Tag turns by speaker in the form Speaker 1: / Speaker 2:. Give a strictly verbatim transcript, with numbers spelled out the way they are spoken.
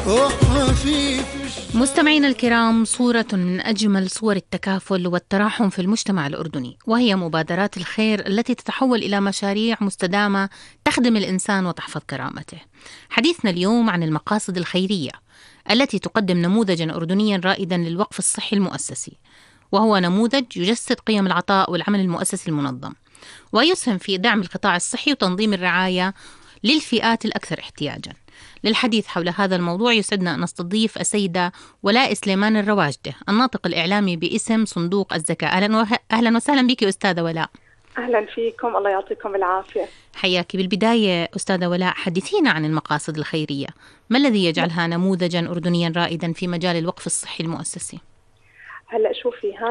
Speaker 1: مستمعينا الكرام، صورة من أجمل صور التكافل والتراحم في المجتمع الأردني، وهي مبادرات الخير التي تتحول إلى مشاريع مستدامة تخدم الإنسان وتحفظ كرامته. حديثنا اليوم عن المقاصد الخيرية التي تقدم نموذجا أردنيا رائدا للوقف الصحي المؤسسي، وهو نموذج يجسد قيم العطاء والعمل المؤسسي المنظم، ويسهم في دعم القطاع الصحي وتنظيم الرعاية للفئات الأكثر احتياجا. للحديث حول هذا الموضوع يسعدنا أن نستضيف السيدة ولاء سليمان الرواجدة، الناطق الإعلامي باسم صندوق الزكاة. أهلا, وه... أهلا وسهلا بك أستاذة ولاء.
Speaker 2: أهلا فيكم، الله يعطيكم العافية.
Speaker 1: حياك. بالبداية أستاذة ولاء، حدثينا عن المقاصد الخيرية، ما الذي يجعلها نموذجا أردنيا رائدا في مجال الوقف الصحي المؤسسي؟
Speaker 2: هلأ شوفي